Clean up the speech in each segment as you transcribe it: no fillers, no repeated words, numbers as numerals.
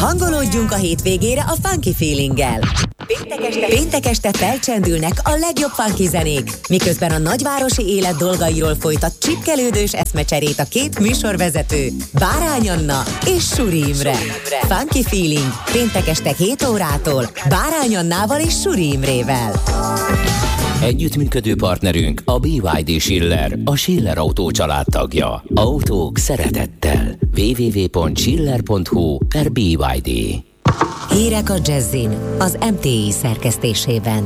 Hangolódjunk a hétvégére a Funky Feelinggel. Péntek este felcsendülnek a legjobb funky zenék, miközben a nagyvárosi élet dolgairól folytat csipkelődős eszmecserét a két műsorvezető, Bárány Anna és Suri Imre. Funky Feeling péntek este 7 órától Bárány Annával és Suri Imrével. Együttműködő partnerünk a BYD Schiller, a Schiller Autó család tagja. Autók szeretettel. www.schiller.hu/BYD. Hírek a Jazzin, az MTI szerkesztésében.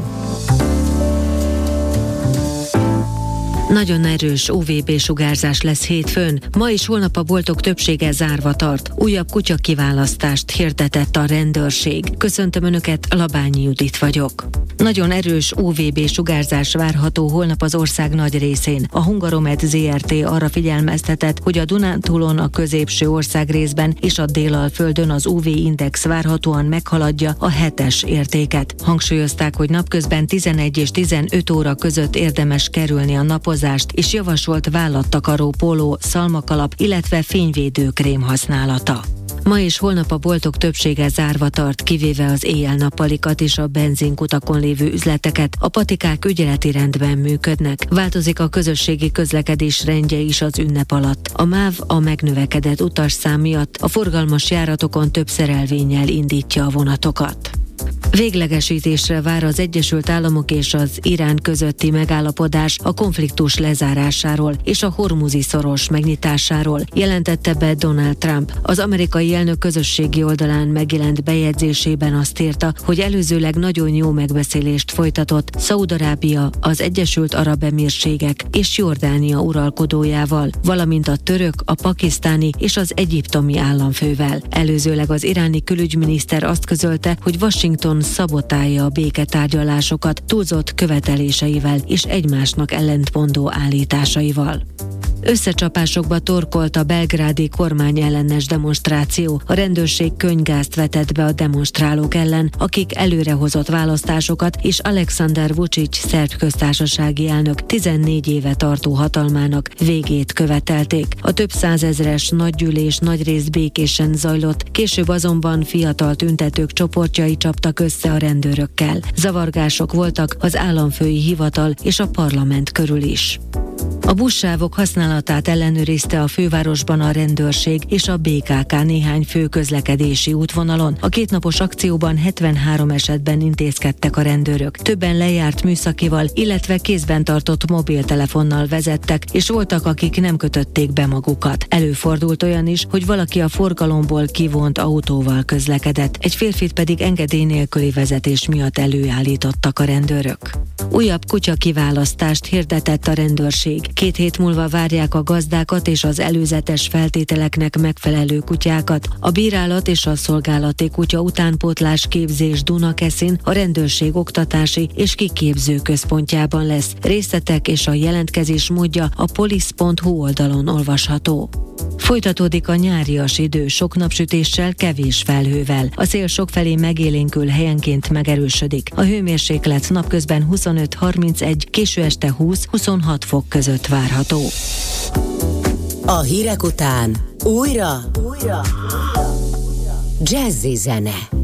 Nagyon erős UVB-sugárzás lesz hétfőn. Ma és holnap a boltok többsége zárva tart. Újabb kutyakiválasztást hirdetett a rendőrség. Köszöntöm Önöket, Labányi Judit vagyok. Nagyon erős UVB-sugárzás várható holnap az ország nagy részén. A Hungaromed Zrt. Arra figyelmeztetett, hogy a Dunántúlon, a középső országrészben és a Délalföldön az UV-index várhatóan meghaladja a 7-es értéket. Hangsúlyozták, hogy napközben 11 és 15 óra között érdemes kerülni a napozást, és javasolt vállattakaró póló, szalmakalap, illetve fényvédőkrém használata. Ma és holnap a boltok többsége zárva tart, kivéve az éjjel-nappalikat és a benzinkutakon lévő üzleteket. A patikák ügyeleti rendben működnek. Változik a közösségi közlekedés rendje is az ünnep alatt. A MÁV a megnövekedett utasszám miatt a forgalmas járatokon több szerelvénnyel indítja a vonatokat. Véglegesítésre vár az Egyesült Államok és az Irán közötti megállapodás a konfliktus lezárásáról és a Hormuzi szoros megnyitásáról, jelentette be Donald Trump. Az amerikai elnök közösségi oldalán megjelent bejegyzésében azt írta, hogy előzőleg nagyon jó megbeszélést folytatott Szaúd-Arábia, az Egyesült Arab Emírségek és Jordánia uralkodójával, valamint a török, a pakisztáni és az egyiptomi államfővel. Előzőleg az iráni külügyminiszter azt közölte, hogy Washington szabotálja a béketárgyalásokat túlzott követeléseivel és egymásnak ellentmondó állításaival. Összecsapásokba torkolt a belgrádi kormányellenes demonstráció. A rendőrség könnygázt vetett be a demonstrálók ellen, akik előrehozott választásokat és Alexander Vučić szerb köztársasági elnök 14 éve tartó hatalmának végét követelték. A több százezres nagygyűlés nagyrészt békésen zajlott, később azonban fiatal tüntetők csoportjai csaptak össze a rendőrökkel. Zavargások voltak az államfői hivatal és a parlament körül is. A buszsávok használatát ellenőrizte a fővárosban a rendőrség és a BKK néhány fő közlekedési útvonalon. A kétnapos akcióban 73 esetben intézkedtek a rendőrök. Többen lejárt műszakival, illetve kézben tartott mobiltelefonnal vezettek, és voltak, akik nem kötötték be magukat. Előfordult olyan is, hogy valaki a forgalomból kivont autóval közlekedett, egy férfit pedig engedély nélküli vezetés miatt előállítottak a rendőrök. Újabb kutyakiválasztást hirdetett a rendőrség. 2 hét múlva várják a gazdákat és az előzetes feltételeknek megfelelő kutyákat. A bírálat és a szolgálati kutya utánpótlás képzés Dunakeszin a rendőrség oktatási és kiképző központjában lesz. Részletek és a jelentkezés módja a police.hu oldalon olvasható. Folytatódik a nyárias idő, sok napsütéssel, kevés felhővel. A szél sokfelé megélénkül, helyenként megerősödik. A hőmérséklet napközben 25-31, késő este 20-26 fok között várható. A hírek után újra Jazzy zene.